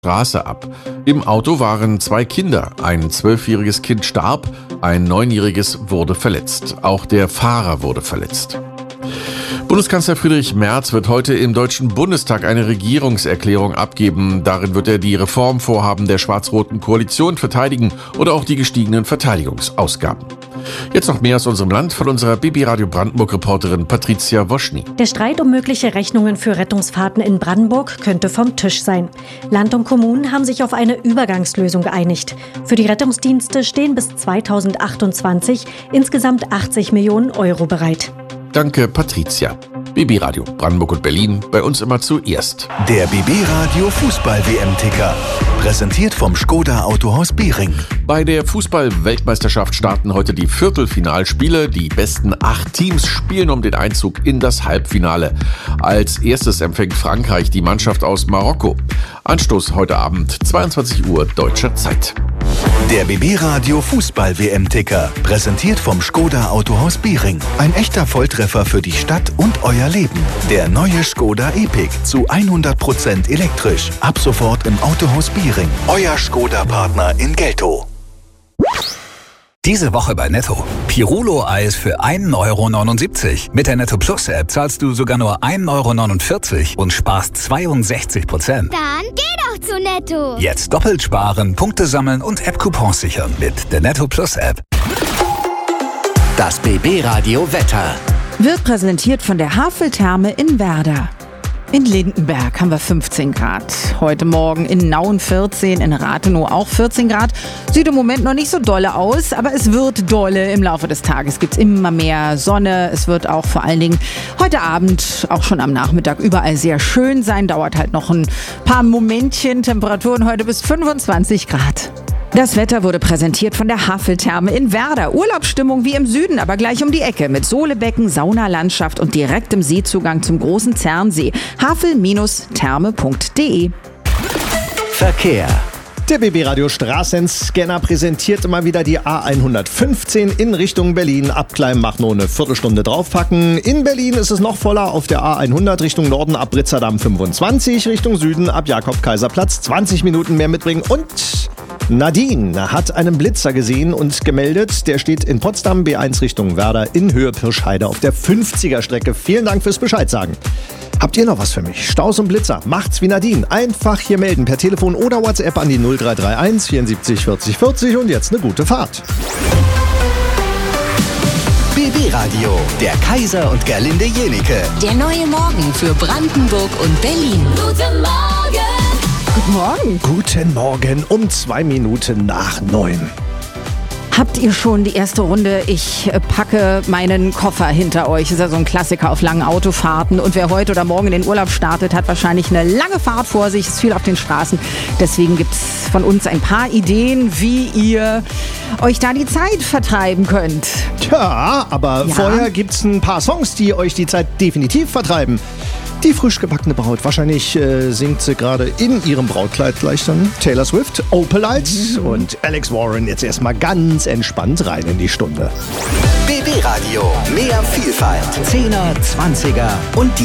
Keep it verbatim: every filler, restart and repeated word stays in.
Straße ab. Im Auto waren zwei Kinder. Ein zwölfjähriges Kind starb, ein neunjähriges wurde verletzt. Auch der Fahrer wurde verletzt. Bundeskanzler Friedrich Merz wird heute im Deutschen Bundestag eine Regierungserklärung abgeben. Darin wird er die Reformvorhaben der schwarz-roten Koalition verteidigen oder auch die gestiegenen Verteidigungsausgaben. Jetzt noch mehr aus unserem Land von unserer B B Radio Brandenburg-Reporterin Patricia Woschny. Der Streit um mögliche Rechnungen für Rettungsfahrten in Brandenburg könnte vom Tisch sein. Land und Kommunen haben sich auf eine Übergangslösung geeinigt. Für die Rettungsdienste stehen bis zweitausendachtundzwanzig insgesamt achtzig Millionen Euro bereit. Danke, Patricia. B B Radio Brandenburg und Berlin, bei uns immer zuerst. Der B B Radio Fußball-W M-Ticker. Präsentiert vom Skoda Autohaus Behring. Bei der Fußball-Weltmeisterschaft starten heute die Viertelfinalspiele. Die besten acht Teams spielen um den Einzug in das Halbfinale. Als erstes empfängt Frankreich die Mannschaft aus Marokko. Anstoß heute Abend, zweiundzwanzig Uhr deutscher Zeit. Der B B Radio Fußball-W M-Ticker. Präsentiert vom Skoda Autohaus Behring. Ein echter Volltreffer für die Stadt und euer Leben. Der neue Skoda Epic zu hundert Prozent elektrisch. Ab sofort im Autohaus Behring. Euer Skoda-Partner in Geltow. Diese Woche bei Netto. Pirulo-Eis für ein Euro neunundsiebzig. Mit der Netto Plus App zahlst du sogar nur ein Euro neunundvierzig und sparst zweiundsechzig Prozent. Dann geh doch zu Netto. Jetzt doppelt sparen, Punkte sammeln und App-Coupons sichern mit der Netto Plus App. Das B B Radio Wetter wird präsentiert von der Haveltherme in Werder. In Lindenberg haben wir fünfzehn Grad. Heute Morgen in Nauen vierzehn, in Rathenow auch vierzehn Grad. Sieht im Moment noch nicht so dolle aus, aber es wird dolle. Im Laufe des Tages gibt es immer mehr Sonne. Es wird auch vor allen Dingen heute Abend, auch schon am Nachmittag, überall sehr schön sein. Dauert halt noch ein paar Momentchen. Temperaturen heute bis fünfundzwanzig Grad. Das Wetter wurde präsentiert von der Haveltherme in Werder. Urlaubsstimmung wie im Süden, aber gleich um die Ecke mit Sohlebecken, Saunalandschaft und direktem Seezugang zum großen Zernsee. havel Therme punkt de. Verkehr. Der B B Radio Straßenscanner präsentiert immer wieder die A hundertfünfzehn in Richtung Berlin. Abkleim, mach nur eine Viertelstunde draufpacken. In Berlin ist es noch voller auf der A hundert Richtung Norden ab Ritzerdamm fünfundzwanzig, Richtung Süden ab Jakob-Kaiser-Platz zwanzig Minuten mehr mitbringen. Und Nadine hat einen Blitzer gesehen und gemeldet. Der steht in Potsdam, B eins Richtung Werder in Höhe Pirschheide auf der fünfziger Strecke. Vielen Dank fürs Bescheid sagen. Habt ihr noch was für mich? Staus und Blitzer, macht's wie Nadine. Einfach hier melden per Telefon oder WhatsApp an die null drei drei eins vierundsiebzig vierzig vierzig und jetzt eine gute Fahrt. B B Radio, der Kaiser und Gerlinde Jenike. Der neue Morgen für Brandenburg und Berlin. Guten Morgen. Guten Morgen. Guten Morgen um zwei Minuten nach neun. Habt ihr schon die erste Runde Ich packe meinen Koffer hinter euch? Das ist ja so ein Klassiker auf langen Autofahrten. Und wer heute oder morgen in den Urlaub startet, hat wahrscheinlich eine lange Fahrt vor sich. Es ist viel auf den Straßen. Deswegen gibt es von uns ein paar Ideen, wie ihr euch da die Zeit vertreiben könnt. Tja, aber Ja. vorher gibt's ein paar Songs, die euch die Zeit definitiv vertreiben. Die frisch gebackene Braut, wahrscheinlich äh, singt sie gerade in ihrem Brautkleid gleich dann Taylor Swift, Opalite mhm. und Alex Warren jetzt erstmal ganz entspannt rein in die Stunde. B B Radio, mehr Vielfalt, Zehner, Zwanziger und die